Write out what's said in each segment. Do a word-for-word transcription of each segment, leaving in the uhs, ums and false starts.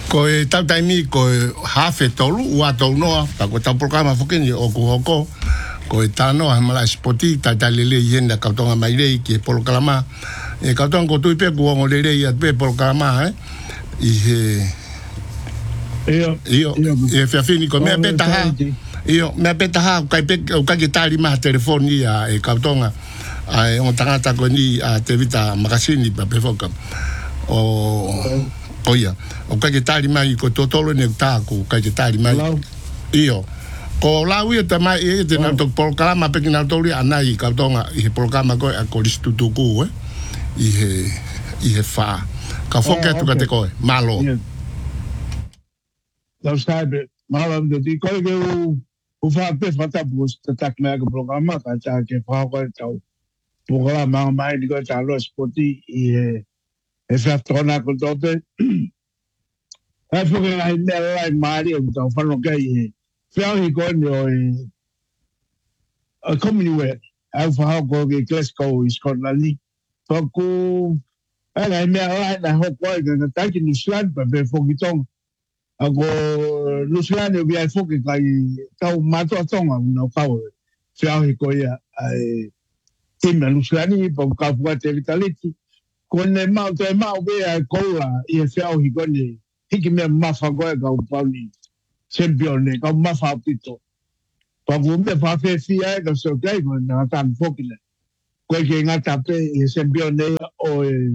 Ko e tau taimi ko e hafe tolu ua tolu noa, pa ko tau programa fukini o ku hoko, ko e tano ha mala spoti ta talele yenda kautonga mairei ki e polo kalama. E kautonga ko tui pe ku ongo lele i at pe polo kalama, eh? I he... Io, io, e fiafini ko mea peta ha, io, mea peta ha, kai pe, o kai ki tali maha telefoni a e kautonga, a e o tangata ko ni a te vita makasini pa pe foka. O... Oia, o kai ke tari mai ko totolo ne taku kai ke tari mai. Io. Ko lau ia te mai e te na to programa pe kina tori anai ka tonga i he programa ko a ko listu tuku eh. I he i he fa. Ka foka tu ka te ko malo. Lau sabe, malo de ti ko ke u u fa pe fata bus te tak me ko programa ka ta ke fa ko tau. Programa mai di ko ta lo spoti i e fa trona con dope e fu che la nella mari o to fanno che e fa i con e a comunque e fa go che Glasgow is con la lì poco e la nella la ho poi che sta in Island per fu che ton a go Luciano vi ai fu che kai tau mato tonga no fa fa i con e tim Luciano per ka fu te vitality con le mau te mau be a cola e fiao hi goni hiki me mafa go ga upani champion ka mafa pito pa vumbe fa fe fia ga so kai go na tan fokile ko ke ngata pe e champion o e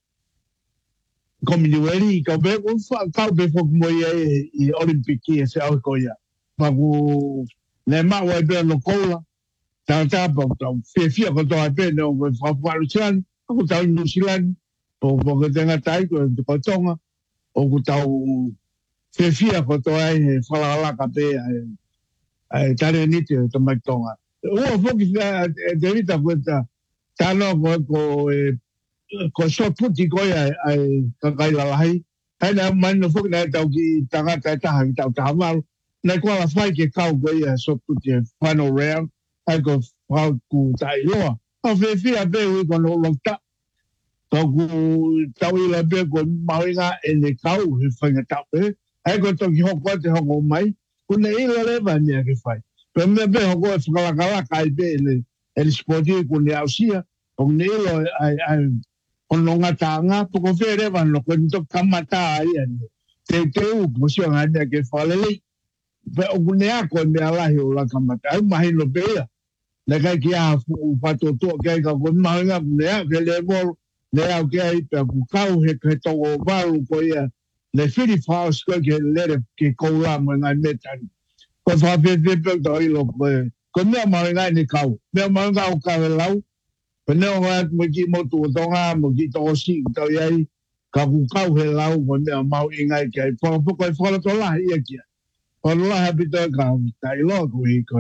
comunity ka be un fa ka be fok mo e e olimpiki e fiao ko ya pa go le mau e be no cola ta ta pa fe fia ko to be no fa fa lucian ko tau New Zealand po po que tenga tai ko ko tonga o ko tau fe fia ko to ai fala la ka pe ai tare ni te to mai tonga o fo ki de vita cuenta ta no ko ko ko so puti ko ai ai ka kai la lai ai na man no fo na tau ki tanga ta ta ha tau ta mal na ko la fai ke kau ko ia so puti final round ai ko fa ku tai lo o fe fia be ko no lo ta toku tau i la be ko mauinga e le kau he whainga tau e ai ko toki hoko te hoko mai kuna i la lewa nia ke whai pe me be hoko e whakalakala kai be e le e le spoti ko ne ausia o ne ilo ai ai ono ngata nga poko whe rewa no ko nito kamata ai ane te te u musio nga nia ke whalele pe o kune ako me alahi o la kamata ai mahi no pe ia le kai ki a whato to kai ka ko mauinga kune a ke le moro le au ke ai pe ku kau he ke to o valu ko ia le fili faus ko ke le ke ko la mo nga metan ko fa pe pe pe do i lo ko ko me ma nga ni kau me ma nga o ka lau pe ne o nga mo ki mo tu to nga mo ki to si to ai ka ku kau he lau mo me ma o nga ke ai po po ko fo to la ia ki ko la ha bi to ka ta i lo ko i ko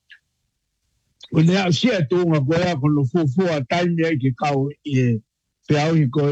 ko ne a sia tu nga ko ya ko no fu fu a tai ne ke kau i peau i koe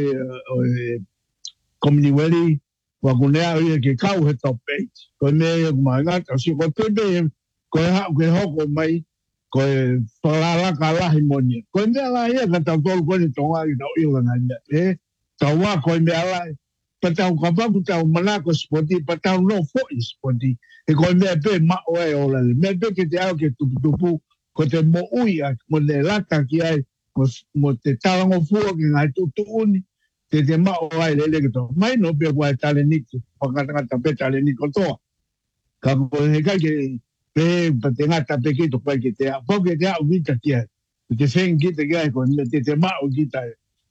komuniweri wa kunea i ke kau he top eight koe mea i kumainga kasi koe pepe koe hao koe hoko mai koe whalalaka lahi monia koe mea la ia ka tau tolu koe ni tonga i tau ila nga ia e tau wā koe mea la pa tau kapaku tau manako spoti pa tau no fo i spoti e koe mea pe ma oe o lale mea pe ke te au ke tupu tupu ko te mo ui a mo le lata ki ai mo te talango fua ki ngai tutu uni, te te mao ai lele ki tō. Mai no pia kua e tale niki, whakatangata pe tale niko toa. Ka ko he kai ke pe pa te ngata pe ki to pai ki te a. Pau ke te a uvita ki ai. Te when ki te kai ko te te mao ki tai.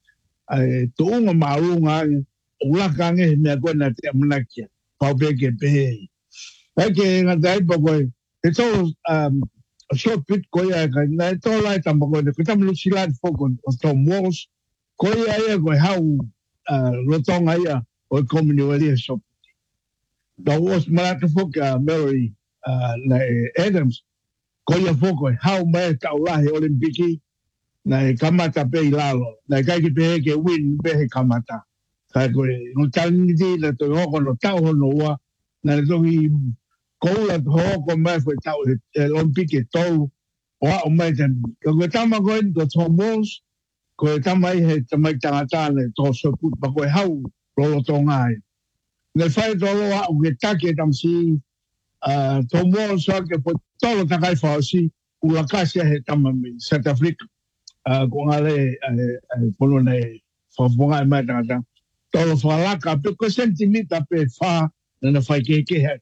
Tō unga maunga ulaka nge he mea koe na te amanakia. Pau pe ke pe hei. Kai ke ngata ipa koe, te tō a short bit ko ia ka na to lai tamba ko ko tam luci lai foko o to mos ko ia ia ko hau lo tonga ia o community shop da was mara foka Mary na Adams ko ia foko hau mai ta lai olimpiki na kamata pe ilalo na kai ki pe ke win pe kamata ka ko no tan ni na to ko no tau no wa na to koula ho ko mai foi tau e olimpiki tau o o mai tan ko tama ko to tomos ko tama he tama tanga tane to so put ba ko hau lo tonga ai Le fai tolo a u ke take tam si uh, to mo so ke po tolo takai fa si u la kasi he tam mi South Africa uh, ko ngale uh, pono nei fa bonga mai tanga tolo fa la ka pe ko sentimita pe fa na fai ke ke he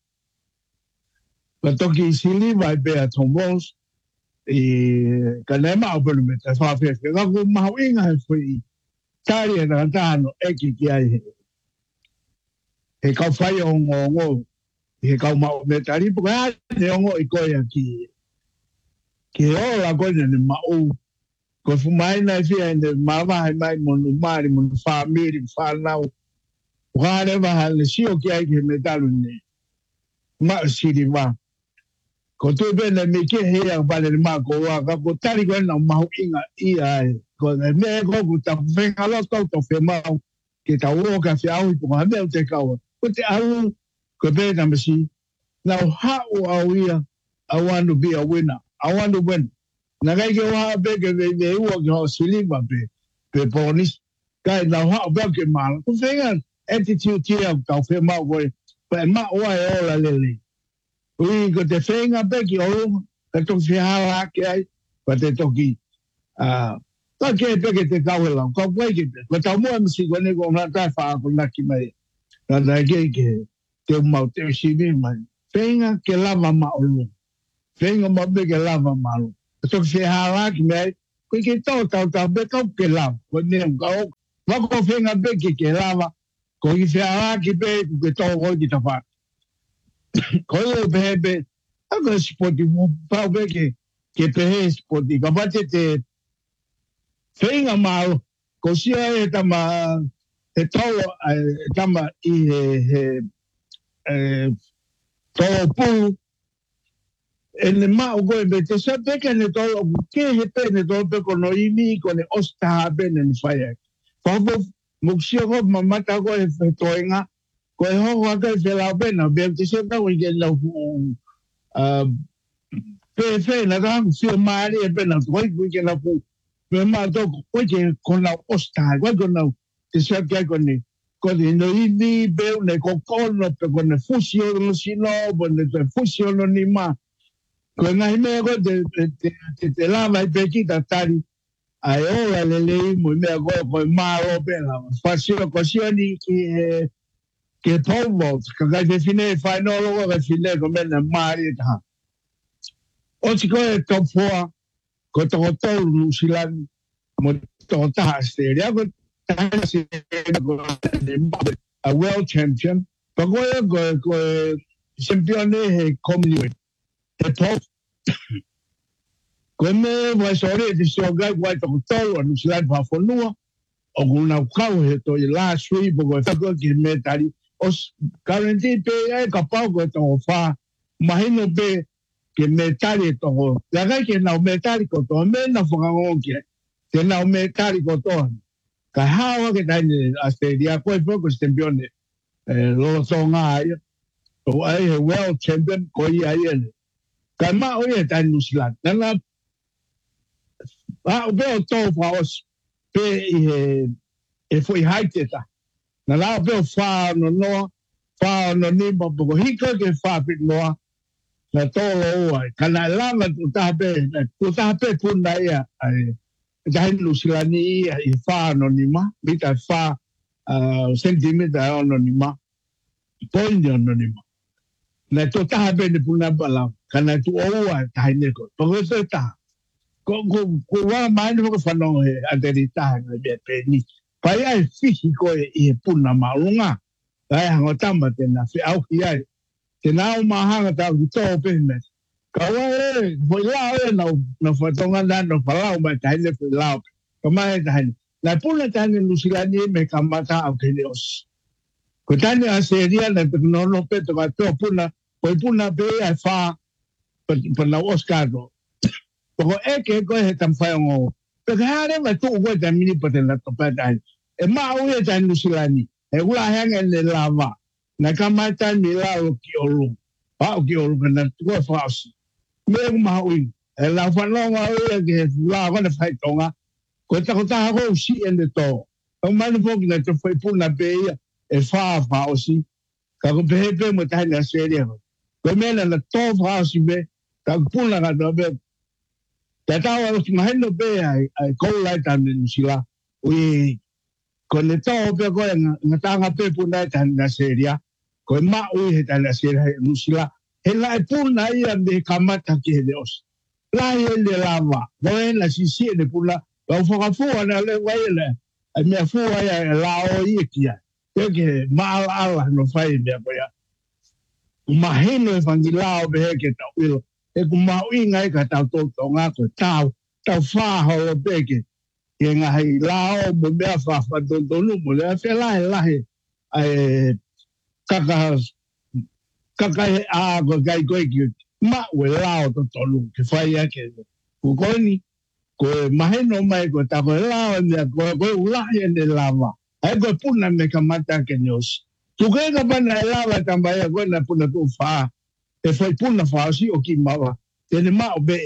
la toki sili vai pe a to mo e kanema o pelo me ta fa fe ke ga ko ma winga foi tari na tano e ki ki ai he kau whai o ngō ngō, he kau mau me tari puka hea ne o ngō i koe a ki, ki o la koe ne mau, koe fumai nai fia ne mawahi mai monu maari, monu whamiri, whanau, whare waha le sio ki ai ki me taru ne, ma siri wa. Ko tui pene me ke hea pale ni maa ko wa, ka ko tari koe na mahu inga i ai, ko ne me ko ku ta whenga lo tau to whe mau, ke ta uro ka whi au i puka hamea te kaua. Ko te au, ko pe na masi, now how are we, I want to be a winner, I want to win. Na kai ke waha pe ke ve ve ua ke ho siliva pe, pe ponis, kai now how pe ke mala, ko whenga attitude tia tau whe mau koe, pe ma oa e ola lele. Ui, ko te whenga pe ki olu, ka tok whi hala ke ai, pa te toki, ah, ka ke pe ke te kawe lau, ka koe ke pe, ko tau mua masi ko ne ko mla tai wha ko naki mai, na na ke ke te mau te sivi mai penga ke lava ma olu penga mo be ke lava ma olu to se hala ki mai ko ke to to to be ko ke lava ko ne ko va ko penga be ke ke lava ko ki se hala ki be ke to ko ki ta fa ko le be be a ko spoti mo pa be ke ke pe spoti ka ba te te penga ma ko si e ta ma e tau tama i he tau pū e ne mao koe me te sa peke ne tau ke he pe ne tau pe kono imi ko ne osta pe ne ni whaia. Whapo muksia ko mamata ko e toenga ko e hoko haka e whelau pe na bea te sa tau i ke lau pe fe na tau whio maari e pe na tau i ke lau pu pe maa tau ko ke kona osta ko kona te sa kia kone, kone no ini beu ne kokono pe kone fusio no sino, kone te fusio no ni ma. Kone ngahi mea ko te, te, te, te lava i peki ta tari, ai ola le lei mo mea ko koe maro pe lava. Fasio ko sio ni ki e, ki e polvo, ka kai te fine e whainolo ko kai fine ko mena maari e taha. O si koe top four, ko toko tau nusilani, mo toko taha steria, ko a world champion, but go go go champion he community. The top. Come vai sorry di soga guai to tolo no slide pa fonua o una kau he to la sui bo fa ko ki metali os currently pe e ka pa go to fa mahino pe ke metali to la ga ke na metali ko to me na fo ga ke ke na metali ko to ka hawa ke tani Australia ko fo ko champion eh lo songa ai o ai world champion ko i ai ka ma o ye tani New Zealand na ah o beo to fa os pe e e foi haiteta na la beo fa no no fa no ni bo bo hiko ke fa pe no na to lo ai kana la na tu ta pe tu ta pe punda ia ai dai New Zealand ni i fa no ni ma bita fa sentimeta no ni ma poño no ni ma na to ta pe ni puna bala kana tu o ai dai ne ko po se ta ko ko ko wa mai no ko fano he aderita na be pe ni pa ai físico e puna malunga ai ngo tamba te na fi au ai te na ma hanga ta to pe me ka wa e foi la e no no fa tonga na no fa la ma ta le fi la ko mai ta la puna ta ni lusilani me kamata au kelios ko tani a seria na no no pe to ka to puna ko puna pe ai fa pa na Oscar Poko eke ko he tam whai ongo. Peka hare wa tu ua ta mini pa te na topa tai. E maa ue ta nusilani. E ula hanga ne lava. Na kamata ni la o ki olu. Pa o ki olu ka na tua whaosi. Mea ku maha ui. E la whanonga ue ke la wana whai tonga. Ko ta ko taha kou si ene to. O manu poki na te whai puna pe ia. E wha whaosi. ka ko pe pe mo ta na seria ko me na to fa si be ka pula ka do be ta ta wa si mahendo be ai ai ko lai ta ni sila ui ko ne to pe ko na ta nga pe puna ta na seria ko ma ui he ta na seria ni sila he la puna ia de kamata ke de os la ye le lava no e la si si de pula ko fo ka fu na le wa ile ai me fu wa ya la o i kia que mal ala no fai de apoia imagino evangilao be que ta wilo e kuma inga ka ta to to nga ko ta ta fa ho be que que nga hi lao mo me fa fa do do no mo le fe la la he ai kaka kaka a go gai go ki ma we lao to to lu que fai ya que ko ko ni ko imagino mai ko ta ko lao ni ko ko la he de lava ai ko puna me kamata ke news tu ke ka bana lava tambaya ko na puna tu fa e foi puna fa si o ki mawa te ne ma be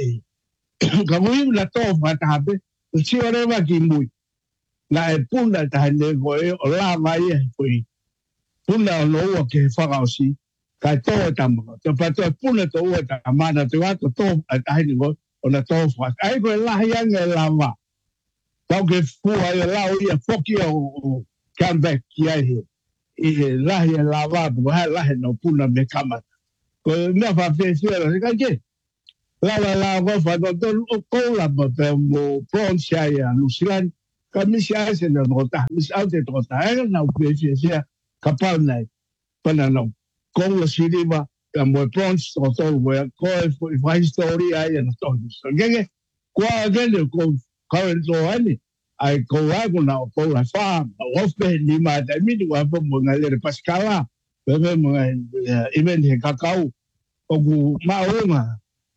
ka mui la to fa ta be si ore va ki mui na e puna ta ne ko e o lava ye foi puna lo o ke fa ga si ka to ta mo te pa to puna to o ta mana te wa to to ai ni go ona to fa ai ko la ya nge lava Pau ke fua e lau ia foki o Canberra ki ai he. I lahi e lava, po hai lahi no puna me kamata. Ko mea wha whewhia, se kai ke. Lawa lawa wha no tonu o koula ma pe mo bronze ai a Lusilan. Ka misi ai se na ngota, misi au te tota. Ega na u whewhia, ka pau nei. Pana no. Koula siriwa, ka mo bronze o tonu wea. Ko e wha histori ai a na tonu. So genge, kua genge ko karen to ani ai ko lago na ko la fa o fe ni ma da mi wa po mo nga le pascala pe me mo even he kakao o gu ma o ma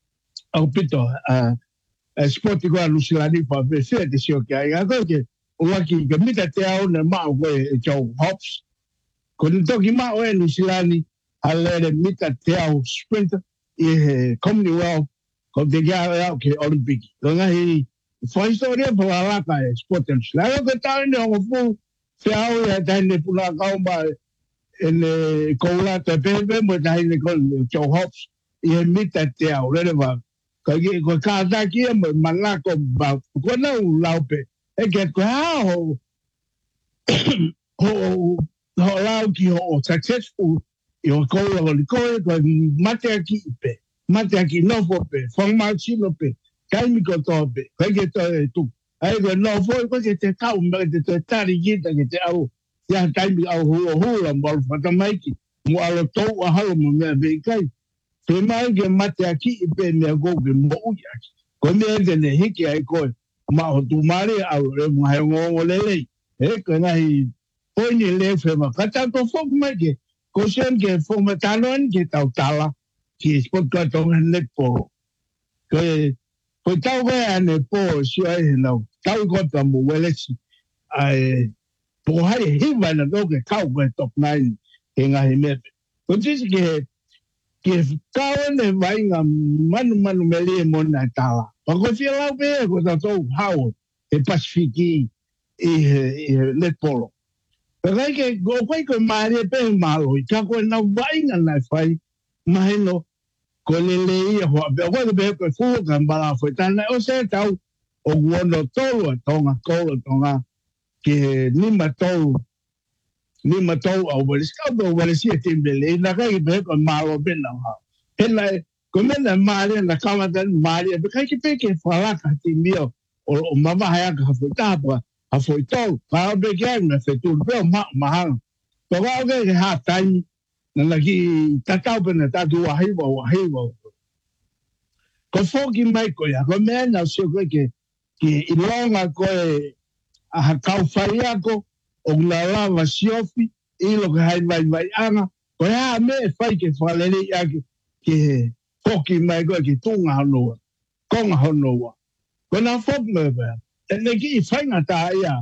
o pito a sport ko Lusilani pa fe se de sio que ai ga que o aki que mi ta te au na ma o e jo hops ko ni to ki ma o e Lusilani ale mi ta te au sprint e Commonwealth ko de ga ke Olympic lo nga hi foi historia para lá para esportes claro que está en o fu se au ya ta ne pula ka ba en ko la te pe mo ta ni ko jo hops e mi ta te au le va ka ki ko ka ta ki mo mala ko ba ko na u la pe e ke ko ho ho ho la ki ho successful yo ko lo ko ko mate ki pe mate ki no fo pe forma chi no pe Kalmi ko tobe, kai ke to tu. Ai ko no foi ko ke te kau me te te tari kita ke te au. Ya kalmi au hu hu la bol fata mai ki. Mo alo to a halo mo me be kai. Te mai ke mate aki pe me go ke mo ya. Ko me de ne hiki ai ko ma o tu mare au re mo hai ngo le le. E ko na hi foi ni le fe ma kata ko fo mai ke. Ko sen ke fo ma tanon ke tau tala. Ki spot ko to net po. Ko Ko tau wea ane po si ai no tau ko ta mo wele si ai po hai hiva na do ke kau ko top nine e nga he me ko tisi ke ke kau ne vai nga manu manu meli mo na tala pa ko si la be ko ta to hao e pasifiki e le polo pero que go ko ko mare pe malo i ka ko na vai nga na fai mahino ko le le ia ho be ko be ko fu kan bala foi tan o se tau o wono tolo tonga ko tonga ke ni ma tau ni ma tau o be ska do be si timbe le na ka be ko malo be na ha ela ko me na mare na kama dan mare be ka ki pe ke fala ka ti mio o mama ha ka fu ta pa a foi tau pa be ke na fe tu be ma ma ha to ga ke ha tai na lagi tatau pena tatu wahiwa wahiwa. Ko foki mai ko ya, ko mea na sio koe ke ki ilonga koe a hakau whaia ko o la lava siofi ilo ke hai vai vai anga ko ya me whai ke whalere ia ke ke foki mai koe ke tunga honua, konga honua. Ko na foki me bea, e ne ki i whainga tā ia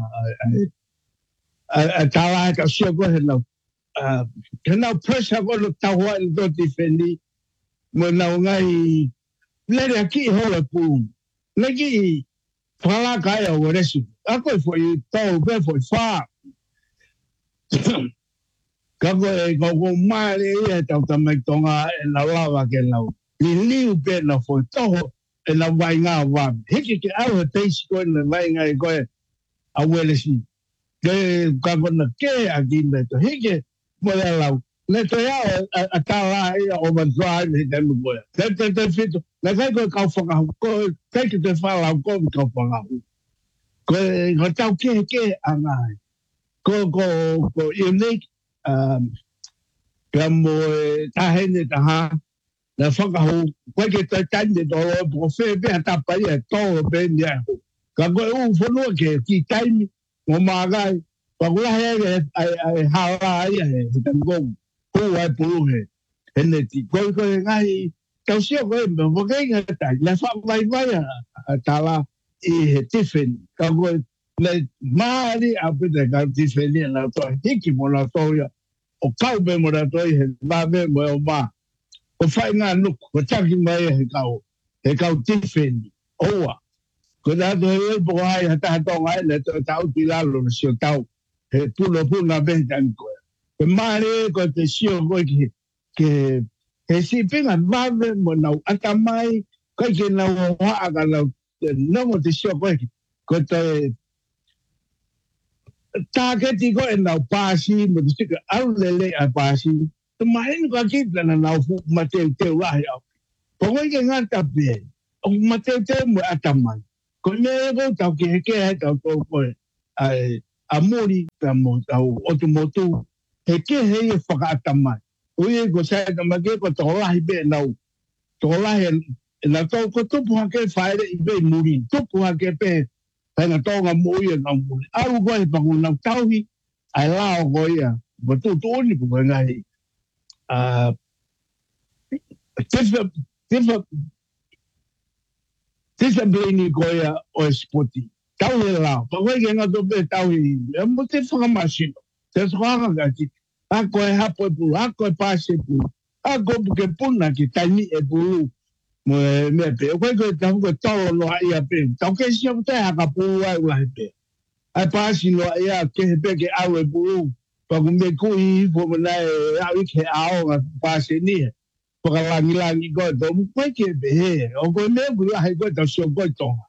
a tāla ka sio koe he nau. Uh, kena pressure ko lo tawa do defendi mo na ngai le aki ho le pu le ki fala ka ya o resu ako foi to be foi fa Kako e koko maare ia tau tamai tonga e la lawa ke lau. Ni liu pe na fo toho e la vai ngā wā. Hiki ke au he teisi koe na vai ngā e koe a welesi. Ke kako na ke a ki me to. Hiki mo le lau. Le to ia a tā la ia overdrive he temu koe. Te te te fito. Le kai koe kau whakahu. Koe teiki te whalau koe kau whakahu. Koe ko tau ke ke a ngai. Ko ko ko unique um ka mo tahene taha na whakahu koe ke te tande tolo po whe pia tapai e tolo pe nia ka koe u whanua ke ki taimi mo māgai wakula he ai hawa ai he tangong ko ai pulu he hene ti koe koe ngai tau sio koe me wakei ngā tai le whakawai vai a tala i he tifin ka koe le maari a pita ka tifini na toa hiki mo na toa o kau me mo na toa he ma me mo e o ma o whai ngā nuku o taki mai he kau he kau tifini oa ko na toa e po ai hata hata ngai le toa tau tilalo na sio tau he pulo puna me tani koe e maari ko te sio koe ki ke he si pinga ma me mo na ata mai koe ke na o haa na nongo te sio koe ki ko te Taketi ko e nau pāsi, mo te sika au lele a pāsi. Te maheni ko kita na nau fu mateu teu lahi au. Pongoi ke ngata pe, o mateu teu mo atamai. Ko ne ko tau ke heke he tau tau koe a mori ka mo tau otomotu. Heke he e whaka atamai. Ui ko sae tamake ko tau lahi pe nau. Tau lahi e na tau ko tupu hake whaere i pe muri. Tupu hake pe Tena tonga mo ia ngā muli. Aru koe pangu nau tauhi, ai lao koe ia. Ma tū tōni ko koe ngai. Tifa, tifa, tifa blini koe ia o e spoti. Tauhi lao. Pa koe ke ngā tope tauhi. E mo te whakamasino. Te whaka kati. A koe hapo e pulu. A koe pāse e pulu. A koe puke puna ki taimi e pulu. Mo me pe o koe koe tau koe tolo loa ia pe tau ke si o te haka pulu ai ua he pe ai pāsi loa ia ke he pe ke au e pulu pa ku me kui po mana e au i ke ao ngā pāsi ni he po ka langi langi koe to mu koe ke pe he o koe me pulu ai koe tau si o koe tonga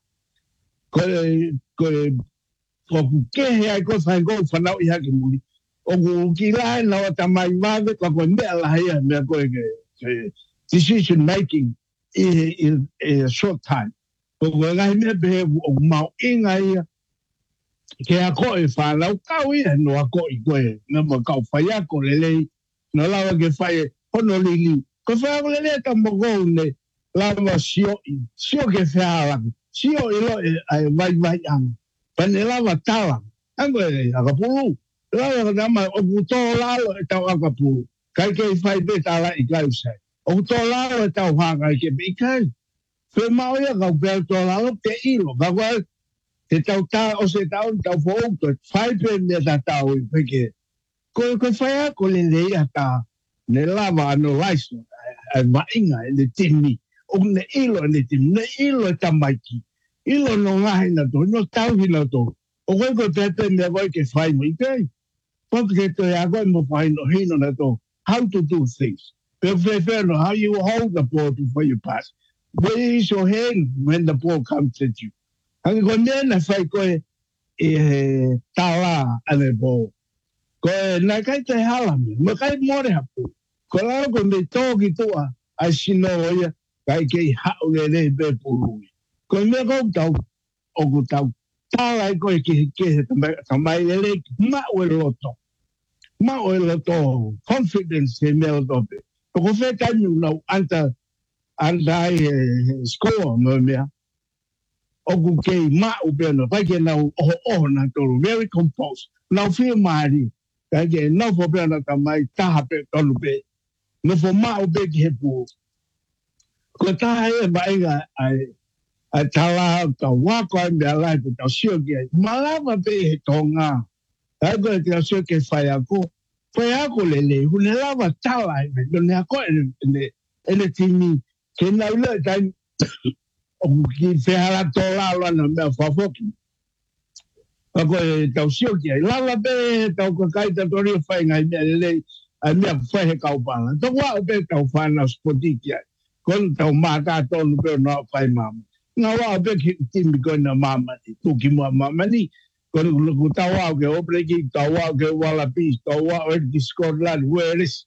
koe koe po ku ke he ai koe whai koe whanau i hake muli o ku ki lai nawa tamai wāwe koe koe mea lai ia mea koe ke decision making in a short time. But when I met him, Mount Inga, Keako, if I know Kawi, and no Ako, number Kau Fayako, Lele, no lava get fire, Honolulu, because I will let them go in the lava shio, shio get fire, shio, I like my young, but the lava tala, I'm going to have a pool. Lava Dama, Obuto Lalo, Tawakapu, Kaike five bit, I like it, say. O tō lao e tau hanga ke bikai. Whe mau ia kau pēr tō lao te ilo. Ka koe te tau tā o se tau tau whaokto. Whai pēr ne tā tau i peke. Koe koe whai a ko le lei a tā. Ne lava ano laiso. A mainga e ne tini. O ne ilo e ne tini. Ne ilo e tamaiki. Ilo no ngahi na tō. No tau hina tō. O koe koe pēr pēr ne koe ke whai mo i pēr. Koe ke tō ia koe mo whai no hino na tō. How to do things. How you hold the ball before you pass. Raise your hand when the ball comes at you. And go then if I go e tala ale ball. Go na kai te hala me. Ma kai more hapu. Ko la ko me toki toa. Ai sino ia kai ke hau le le be pulu. Ko me go tau o go tau. Tala ko ke ke tamai le ma o loto. Ma o loto. Confidence in me loto. Ko fe tanu no anta anta score no mea o ku ke ma u be no pa ke na o o na to very composed na fe mari ka ke no fo be na ta mai ta pe to lu be no fo ma u be ke pu ko ta e ba ga ai a tala ta wa ko me ala ta sio ke mala ba be tonga ai ko te sio ke fa ya ko Foi ako lele, hune lava tala e me, done ako e le tini, ke na ule tai, o ki whehara tō lalo ana mea whafoki. ka ko tau sio ki ai lava be tau ka kai ta tori fai ngai me le ai me fai he kau pala to wa be tau fa na spoti ki ai kon tau ma ka to lu be no fai mama nga wa be ki ti mi ko na mama tu ki mo mama ni kon lu tau wa ke o bre ki tau wa ke wala pi tau wa o Scotland where is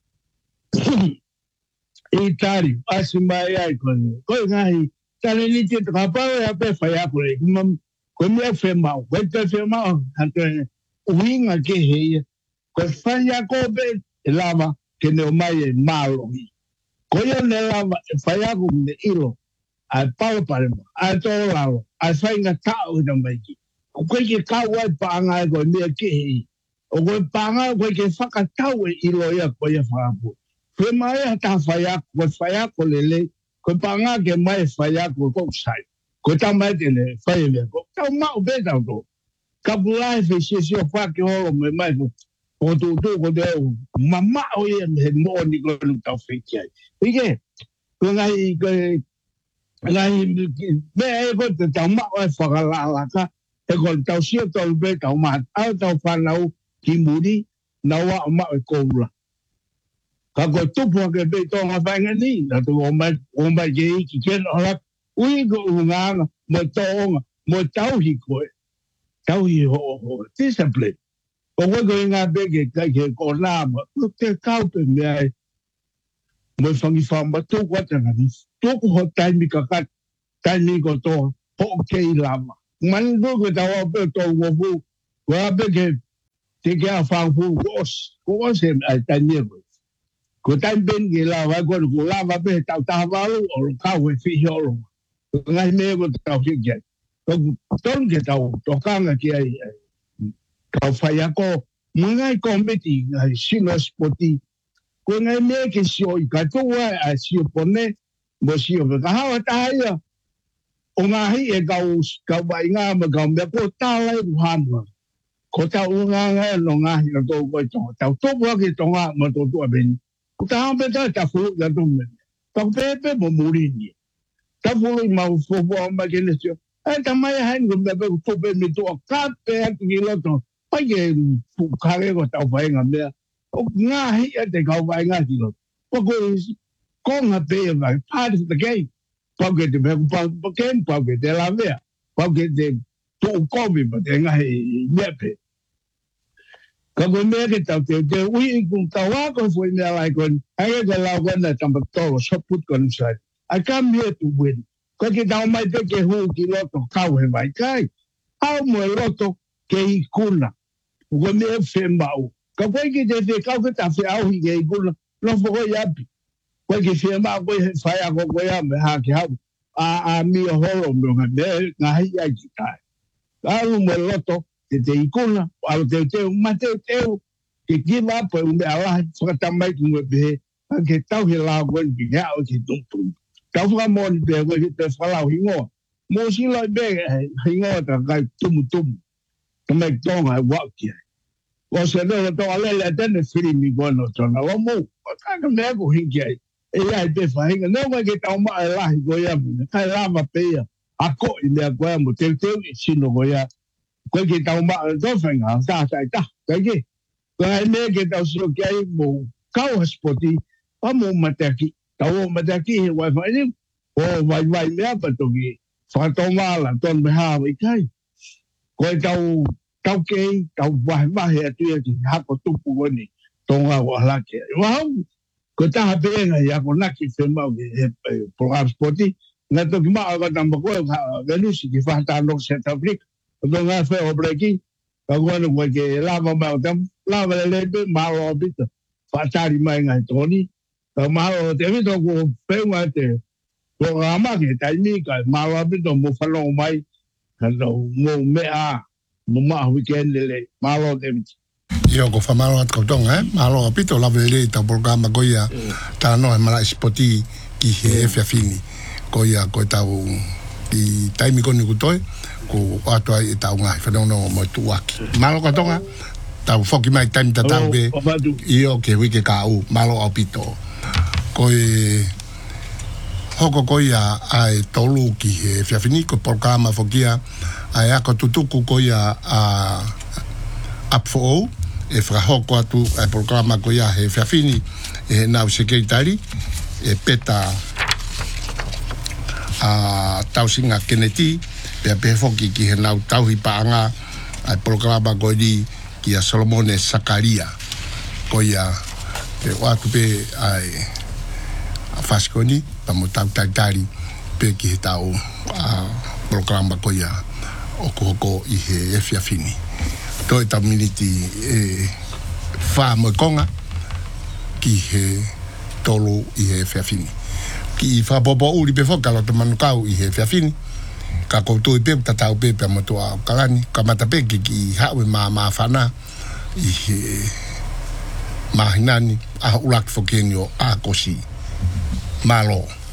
Itali asima ya kon ko ngai tale ni te ka pa ya pe fa ya ko le mam ko me fe ma ko te fe ma ante winga ke he ko fa ya ko be lava ke ne mai malo ko yo ne lava fa ya ko ne ilo al palo palo al to lavo al fa inga ta o no mai ko ke ka wa pa nga ko me ke he o ko pa nga ko ke fa ka ta o ilo ya ko ya fa po fe mai ta fa ya ko fa ya ko le ko pa nga ke mai fa ya ko ko sai ko ta mai de le fa ye ko ta ma o be ta do ka bula fe se se fa ke ho me mai ko o tu tu ko de mama o ye me mo ni ko lu ta fe ki ai ike ko ngai ko ngai me ko te ta ma o fa la la ka e ko ta si to be ta ma a ta fa na o ki muri na wa ma ko la ka ko tu po ke be to ma fa ngani na tu o ma o ma ye ki ken ora ui go nga mo to mo tau hi ko tau hi ho ho discipline o go go nga be ke ka ke ko la mo te ka pe me mo fangi fa ma to ko ta ni to ko ho tai mi ka ka tai mi ko to ho ke la ma man do go ta wa pe to wo fu wa be ke te ke a fa fu was ko se ai ta ni ko tai ben ke la wa ko ko la va be ta ta va o ka we fi ho ngai me ko tau ki ge ko ton ke tau to kanga ki ai ka fa ya ko ngai ko meti ngai sino spoti ko ngai me ke sio i ka to wa a sio pone mo sio ka ha ta ya o ngai e ka ka ba nga ma ka me ko ta lai ku ha mo ko ta u nga nga no nga hi to ko to ta to bo ke to nga mo to to ben ku ta be ta ta fu ya to me ta pe pe mo muri ni ta fulu ma fo bo ma ke ne sio e ta mai ha ngo me be fo be mi to ka pe ki lo to pa ye fu ka re ko ta fa nga me o nga hi e te ka fa nga ki lo po ko ko nga pe va part of the game pa ke te be pa pa ke pa ke te la ve pa ke te to ko mi pa te nga hi me pe ka ko me ke ta te te ui ku ta wa ko fo me la ko ai ke la ko na ta pa to so put kon sai I come here to win. Ko ke tau mai te ke hu ki loto kau he mai kai. Au mo loto ke i kuna. Ko me fe mau. Ka ko ke te te kau ke ta fe au hi ke i kuna. Lo fo ko yapi. Ko ke fe mau ko fa ya ko ko ya me ha ke ha. A a mi holo me nga me nga hi ai ki kai. Au mo loto te te i kuna. Au te te ma te te ke ki va po me ala fa ta mai ku me be. Ke tau he la ko ki ga o ki tung tung. Kau fa mo ni be ko te fa la hingo mo si la be hingo ta ka tum tum to me tong ai wa ki o se no to ale le ten fri mi go no to na lo mo ka ka me ko hin ki e ai be fa hingo no ma ke ta ma la go ya mi ka la ma pe ya a ko i le ko mo te te si no go ya ko ke ta ma do fa nga ta ta ta ka ki ko ai me ke ta so ki ai mo ka o spoti pa mo ma te ki tau ma te ki he wai whai ni o wai wai mea patoki whakatau mala ton me hawa i kai koe tau tau kei tau wahi wahi atu e ki hako tupu wani tonga wa halake wahau ko taha pēnga i ako naki whenmau ki he program spoti ngā toki maa ka tamba koe venusi ki whakatano South Africa o to ngā whai o breki ka koe koe ke lava mau tam lava le lepe maa o bita whakatari mai ngai toni ka mahalo te vito ko peunga te ko ama ke tai ni ka mahalo vito mo falo mai ka no mo mea mo ma weekend le mahalo te vito yo ko fa mahalo at ko tong eh mahalo vito la vele ta programa ko ya ta no e mala spoti ki he fa fini ko ya ko ta u i tai mi ko ni ko toi ko ato ai ta nga fa no no mo tu aki mahalo ko tonga ta foki mai tan ta ta be io ke wi ke ka u mahalo opito koe hoko ko ia ai tolu ki he whiawhini ko programa whokia ai ako tutuku ko ia a up for all e whakahoko atu ai programa ko ia he whiawhini e nau sekretari e peta a tausinga keneti pe pe foki ki he nau tauhi paanga ai programa ko di ki a Solomone Sakaria ko ia pe watu pe ai a faskoni pa mo tau taitari pe ki he tau a programa ko ia o ko i he e whiawhini to e tau miniti e wha mo konga ki he tolu i he whiawhini ki wha popo uri pe whokalo te manukau i he whiawhini ka koutou i pepe tatau pepe a motua o kalani ka matapeke ki hawe ma ma whana i he mahinani a ulak whokenio a kosi malo